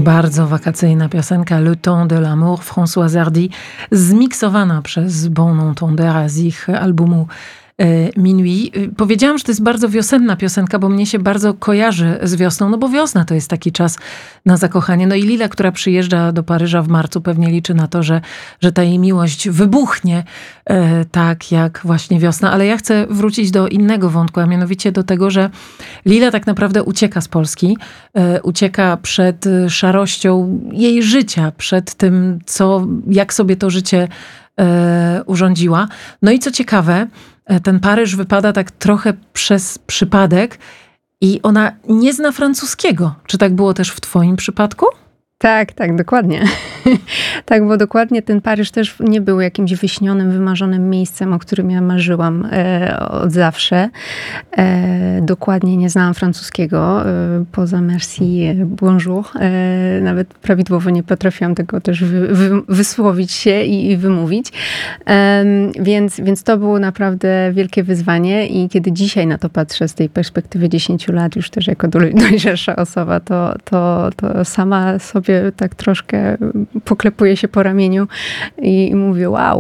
Bardzo wakacyjna piosenka Le Temps de l'amour Françoise Hardy, zmiksowana przez Bon Entendeur z ich albumu Minuit. Powiedziałam, że to jest bardzo wiosenna piosenka, bo mnie się bardzo kojarzy z wiosną, no bo wiosna to jest taki czas na zakochanie. No i Lila, która przyjeżdża do Paryża w marcu, pewnie liczy na to, że ta jej miłość wybuchnie tak jak właśnie wiosna. Ale ja chcę wrócić do innego wątku, a mianowicie do tego, że Lila tak naprawdę ucieka z Polski. Ucieka przed szarością jej życia, przed tym, jak sobie to życie urządziła. No i co ciekawe, ten Paryż wypada tak trochę przez przypadek i ona nie zna francuskiego. Czy tak było też w twoim przypadku? Tak, dokładnie. Tak, bo dokładnie ten Paryż też nie był jakimś wyśnionym, wymarzonym miejscem, o którym ja marzyłam od zawsze. Dokładnie nie znałam francuskiego, poza merci, bonjour. Nawet prawidłowo nie potrafiłam tego też wysłowić się i wymówić. Więc to było naprawdę wielkie wyzwanie i kiedy dzisiaj na to patrzę z tej perspektywy 10 lat, już też jako dojrzalsza osoba, to sama sobie tak troszkę poklepuję się po ramieniu i mówię, wow,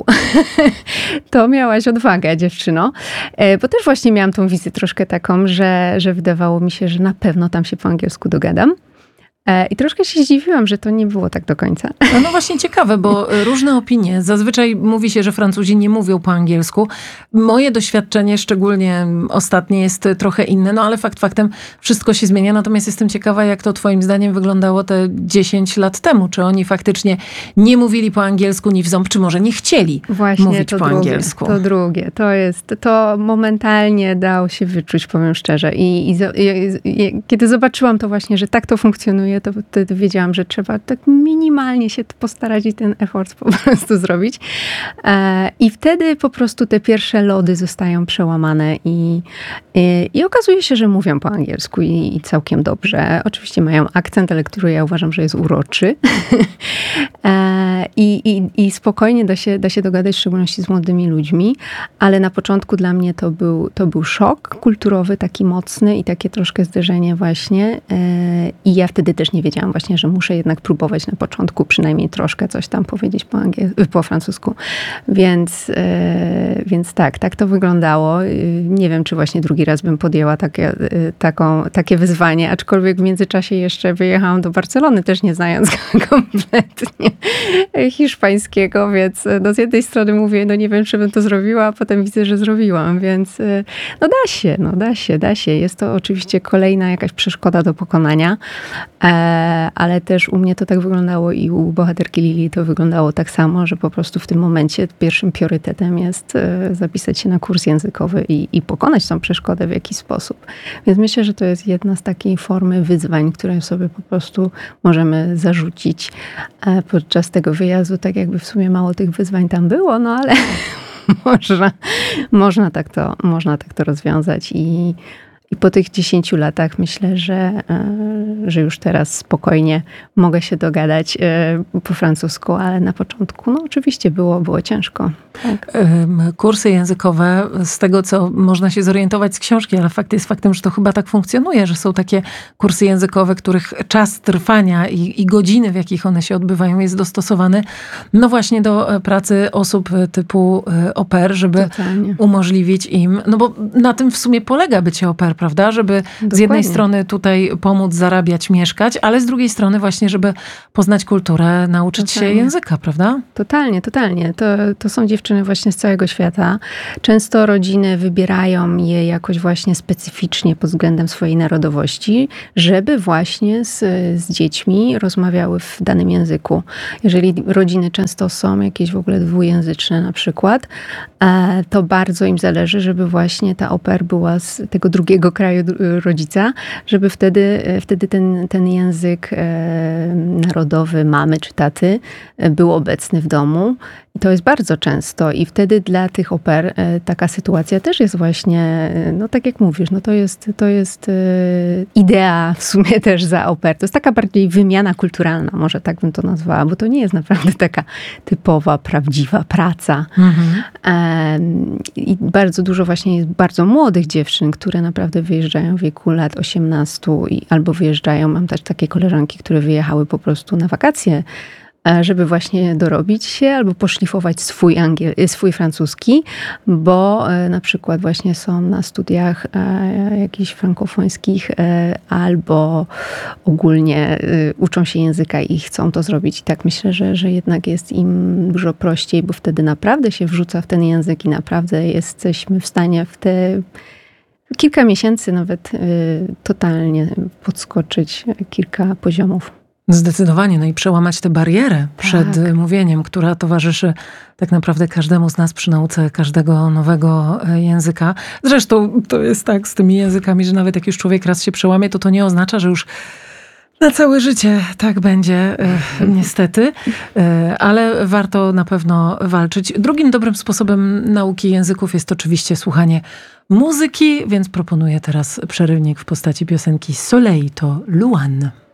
to miałaś odwagę, dziewczyno. Bo też właśnie miałam tą wizję troszkę taką, że wydawało mi się, że na pewno tam się po angielsku dogadam. I troszkę się zdziwiłam, że to nie było tak do końca. No właśnie ciekawe, bo różne opinie. Zazwyczaj mówi się, że Francuzi nie mówią po angielsku. Moje doświadczenie, szczególnie ostatnie, jest trochę inne, no ale faktem wszystko się zmienia. Natomiast jestem ciekawa, jak to twoim zdaniem wyglądało te 10 lat temu. Czy oni faktycznie nie mówili po angielsku ni w ząb, czy może nie chcieli mówić po angielsku? To drugie. To momentalnie dało się wyczuć, powiem szczerze. I kiedy zobaczyłam to właśnie, że tak to funkcjonuje, to wtedy wiedziałam, że trzeba tak minimalnie się postarać i ten effort po prostu zrobić. I wtedy po prostu te pierwsze lody zostają przełamane i okazuje się, że mówią po angielsku i całkiem dobrze. Oczywiście mają akcent, ale który ja uważam, że jest uroczy. I spokojnie da się dogadać, w szczególności z młodymi ludźmi, ale na początku dla mnie to był szok kulturowy, taki mocny i takie troszkę zderzenie właśnie. I ja wtedy też nie wiedziałam właśnie, że muszę jednak próbować na początku przynajmniej troszkę coś tam powiedzieć po francusku. Więc tak to wyglądało. Nie wiem, czy właśnie drugi raz bym podjęła takie wyzwanie, aczkolwiek w międzyczasie jeszcze wyjechałam do Barcelony, też nie znając kompletnie hiszpańskiego, więc no z jednej strony mówię, no nie wiem, czy bym to zrobiła, a potem widzę, że zrobiłam, więc no da się. Jest to oczywiście kolejna jakaś przeszkoda do pokonania, ale też u mnie to tak wyglądało i u bohaterki Lili to wyglądało tak samo, że po prostu w tym momencie pierwszym priorytetem jest zapisać się na kurs językowy i pokonać tą przeszkodę w jakiś sposób. Więc myślę, że to jest jedna z takiej formy wyzwań, które sobie po prostu możemy zarzucić podczas tego wyjazdu, tak jakby w sumie mało tych wyzwań tam było, no ale można tak to rozwiązać i po tych 10 latach myślę, że już teraz spokojnie mogę się dogadać po francusku, ale na początku no oczywiście było ciężko. Tak. Kursy językowe, z tego co można się zorientować z książki, ale fakt jest faktem, że to chyba tak funkcjonuje, że są takie kursy językowe, których czas trwania i godziny, w jakich one się odbywają, jest dostosowany no właśnie do pracy osób typu au pair, żeby Totalnie. umożliwić im, no bo na tym w sumie polega bycie au pair, prawda? Żeby Dokładnie. z jednej strony tutaj pomóc zarabiać, mieszkać, ale z drugiej strony właśnie, żeby poznać kulturę, nauczyć się języka, prawda? Totalnie. To są dziewczyny właśnie z całego świata. Często rodziny wybierają je jakoś właśnie specyficznie pod względem swojej narodowości, żeby właśnie z dziećmi rozmawiały w danym języku. Jeżeli rodziny często są jakieś w ogóle dwujęzyczne na przykład, to bardzo im zależy, żeby właśnie ta au pair była z tego drugiego kraju rodzica, żeby wtedy ten język narodowy mamy czy taty był obecny w domu. I to jest bardzo często i wtedy dla tych au pair taka sytuacja też jest właśnie, no tak jak mówisz, no to jest idea w sumie też za au pair. To jest taka bardziej wymiana kulturalna, może tak bym to nazwała, bo to nie jest naprawdę taka typowa, prawdziwa praca. I bardzo dużo właśnie jest bardzo młodych dziewczyn, które naprawdę naprawdę wyjeżdżają w wieku lat 18 albo wyjeżdżają, mam też takie koleżanki, które wyjechały po prostu na wakacje, żeby właśnie dorobić się albo poszlifować swój francuski, bo na przykład właśnie są na studiach jakichś frankofońskich albo ogólnie uczą się języka i chcą to zrobić. I tak myślę, że jednak jest im dużo prościej, bo wtedy naprawdę się wrzuca w ten język i naprawdę jesteśmy w stanie w te kilka miesięcy nawet totalnie podskoczyć kilka poziomów. Zdecydowanie, no i przełamać tę barierę przed mówieniem, która towarzyszy tak naprawdę każdemu z nas przy nauce każdego nowego języka. Zresztą to jest tak z tymi językami, że nawet jak już człowiek raz się przełamie, to nie oznacza, że już na całe życie tak będzie, niestety, ale warto na pewno walczyć. Drugim dobrym sposobem nauki języków jest oczywiście słuchanie muzyki, więc proponuję teraz przerywnik w postaci piosenki Soleil to Luan.